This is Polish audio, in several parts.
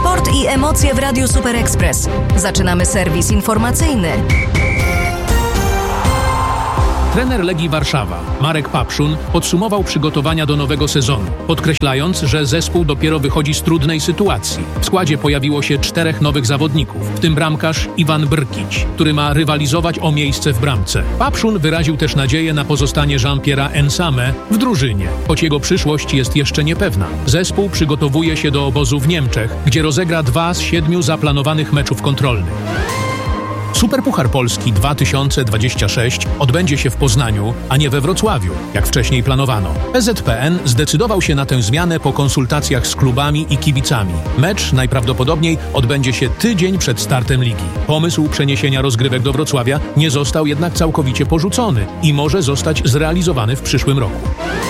Sport i emocje w Radiu Super Express. Zaczynamy serwis informacyjny. Trener Legii Warszawa, Marek Papszun, podsumował przygotowania do nowego sezonu, podkreślając, że zespół dopiero wychodzi z trudnej sytuacji. W składzie pojawiło się 4 nowych zawodników, w tym bramkarz Iwan Brkić, który ma rywalizować o miejsce w bramce. Papszun wyraził też nadzieję na pozostanie Jean-Pierre'a Ensame w drużynie, choć jego przyszłość jest jeszcze niepewna. Zespół przygotowuje się do obozu w Niemczech, gdzie rozegra 2 z 7 zaplanowanych meczów kontrolnych. Superpuchar Polski 2026 odbędzie się w Poznaniu, a nie we Wrocławiu, jak wcześniej planowano. PZPN zdecydował się na tę zmianę po konsultacjach z klubami i kibicami. Mecz najprawdopodobniej odbędzie się tydzień przed startem ligi. Pomysł przeniesienia rozgrywek do Wrocławia nie został jednak całkowicie porzucony i może zostać zrealizowany w przyszłym roku.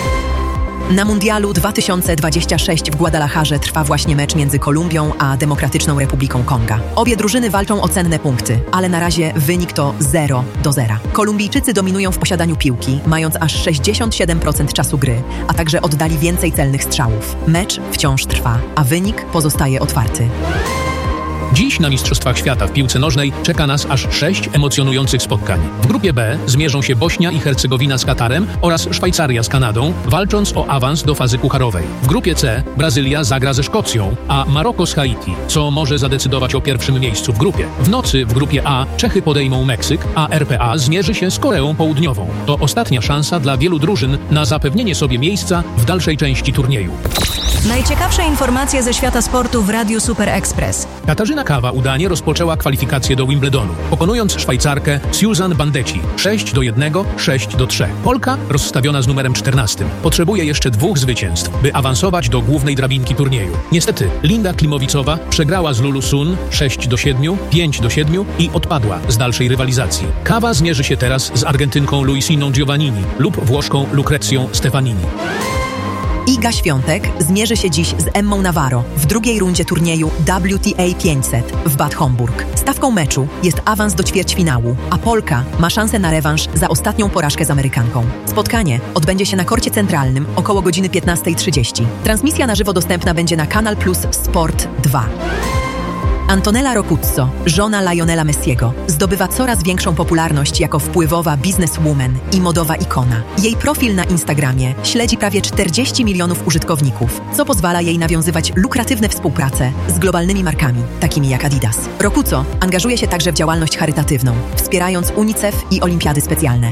Na Mundialu 2026 w Guadalajarze trwa właśnie mecz między Kolumbią a Demokratyczną Republiką Konga. Obie drużyny walczą o cenne punkty, ale na razie wynik to 0-0. Kolumbijczycy dominują w posiadaniu piłki, mając aż 67% czasu gry, a także oddali więcej celnych strzałów. Mecz wciąż trwa, a wynik pozostaje otwarty. Dziś na Mistrzostwach Świata w piłce nożnej czeka nas aż 6 emocjonujących spotkań. W grupie B zmierzą się Bośnia i Hercegowina z Katarem oraz Szwajcaria z Kanadą, walcząc o awans do fazy pucharowej. W grupie C Brazylia zagra ze Szkocją, a Maroko z Haiti, co może zadecydować o pierwszym miejscu w grupie. W nocy w grupie A Czechy podejmą Meksyk, a RPA zmierzy się z Koreą Południową. To ostatnia szansa dla wielu drużyn na zapewnienie sobie miejsca w dalszej części turnieju. Najciekawsze informacje ze świata sportu w Radiu Super Express. Katarzyna Kawa udanie rozpoczęła kwalifikacje do Wimbledonu, pokonując Szwajcarkę Susan Bandeci 6-1, 6-3. Polka, rozstawiona z numerem 14, potrzebuje jeszcze 2 zwycięstw, by awansować do głównej drabinki turnieju. Niestety, Linda Klimowicowa przegrała z Lulu Sun 6-7, 5-7 i odpadła z dalszej rywalizacji. Kawa zmierzy się teraz z Argentynką Luisiną Giovannini lub Włoszką Lucrezją Stefanini. Iga Świątek zmierzy się dziś z Emmą Navarro w drugiej rundzie turnieju WTA 500 w Bad Homburg. Stawką meczu jest awans do ćwierćfinału, a Polka ma szansę na rewanż za ostatnią porażkę z Amerykanką. Spotkanie odbędzie się na korcie centralnym około godziny 15:30. Transmisja na żywo dostępna będzie na Kanal Plus Sport 2. Antonella Roccuzzo, żona Lionela Messiego, zdobywa coraz większą popularność jako wpływowa bizneswoman i modowa ikona. Jej profil na Instagramie śledzi prawie 40 milionów użytkowników, co pozwala jej nawiązywać lukratywne współprace z globalnymi markami, takimi jak Adidas. Roccuzzo angażuje się także w działalność charytatywną, wspierając UNICEF i Olimpiady Specjalne.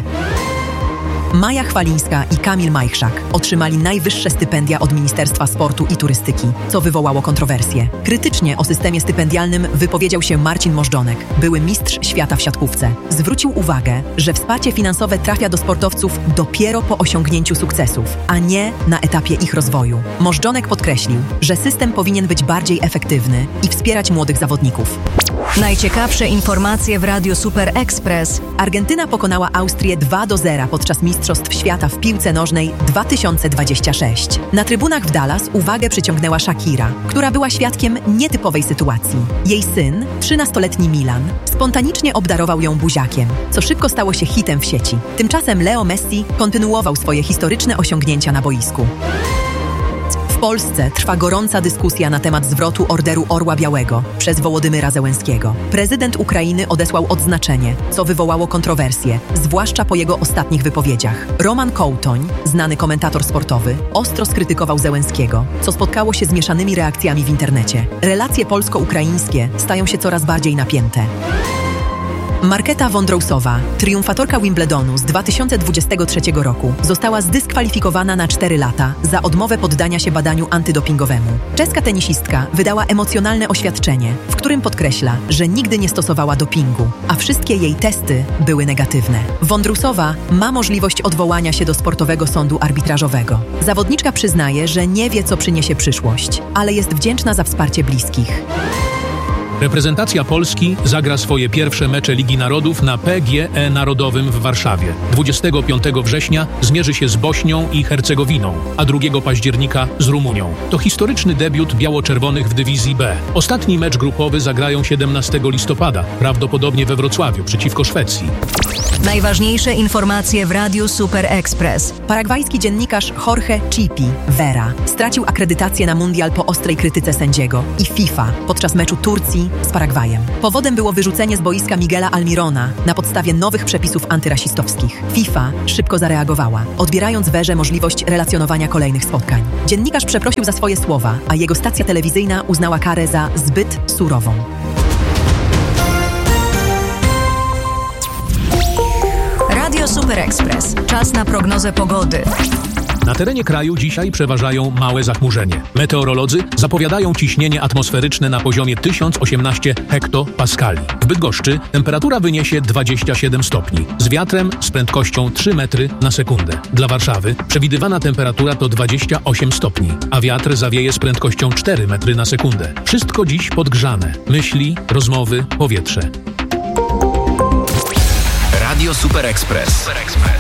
Maja Chwalińska i Kamil Majchrzak otrzymali najwyższe stypendia od Ministerstwa Sportu i Turystyki, co wywołało kontrowersje. Krytycznie o systemie stypendialnym wypowiedział się Marcin Możdżonek, były mistrz świata w siatkówce. Zwrócił uwagę, że wsparcie finansowe trafia do sportowców dopiero po osiągnięciu sukcesów, a nie na etapie ich rozwoju. Możdżonek podkreślił, że system powinien być bardziej efektywny i wspierać młodych zawodników. Najciekawsze informacje w Radiu Super Express. Argentyna pokonała Austrię 2-0 podczas Mistrzostw Świata w piłce nożnej 2026. Na trybunach w Dallas uwagę przyciągnęła Shakira, która była świadkiem nietypowej sytuacji. Jej syn, 13-letni Milan, spontanicznie obdarował ją buziakiem, co szybko stało się hitem w sieci. Tymczasem Leo Messi kontynuował swoje historyczne osiągnięcia na boisku. W Polsce trwa gorąca dyskusja na temat zwrotu Orderu Orła Białego przez Wołodymyra Zełenskiego. Prezydent Ukrainy odesłał odznaczenie, co wywołało kontrowersje, zwłaszcza po jego ostatnich wypowiedziach. Roman Kołtoń, znany komentator sportowy, ostro skrytykował Zełenskiego, co spotkało się z mieszanymi reakcjami w internecie. Relacje polsko-ukraińskie stają się coraz bardziej napięte. Marketa Wondrousowa, triumfatorka Wimbledonu z 2023 roku, została zdyskwalifikowana na 4 lata za odmowę poddania się badaniu antydopingowemu. Czeska tenisistka wydała emocjonalne oświadczenie, w którym podkreśla, że nigdy nie stosowała dopingu, a wszystkie jej testy były negatywne. Wondrousowa ma możliwość odwołania się do sportowego sądu arbitrażowego. Zawodniczka przyznaje, że nie wie, co przyniesie przyszłość, ale jest wdzięczna za wsparcie bliskich. Reprezentacja Polski zagra swoje pierwsze mecze Ligi Narodów na PGE Narodowym w Warszawie. 25 września zmierzy się z Bośnią i Hercegowiną, a 2 października z Rumunią. To historyczny debiut biało-czerwonych w dywizji B. Ostatni mecz grupowy zagrają 17 listopada, prawdopodobnie we Wrocławiu przeciwko Szwecji. Najważniejsze informacje w Radiu Super Express. Paragwajski dziennikarz Jorge Chipi Vera stracił akredytację na mundial po ostrej krytyce sędziego i FIFA podczas meczu Turcji z Paragwajem. Powodem było wyrzucenie z boiska Miguela Almirona na podstawie nowych przepisów antyrasistowskich. FIFA szybko zareagowała, odbierając Verze możliwość relacjonowania kolejnych spotkań. Dziennikarz przeprosił za swoje słowa, a jego stacja telewizyjna uznała karę za zbyt surową. Radio Super Express. Czas na prognozę pogody. Na terenie kraju dzisiaj przeważają małe zachmurzenie. Meteorolodzy zapowiadają ciśnienie atmosferyczne na poziomie 1018 hektopaskali. W Bydgoszczy temperatura wyniesie 27 stopni, z wiatrem z prędkością 3 metry na sekundę. Dla Warszawy przewidywana temperatura to 28 stopni, a wiatr zawieje z prędkością 4 metry na sekundę. Wszystko dziś podgrzane. Myśli, rozmowy, powietrze. Radio Super Express.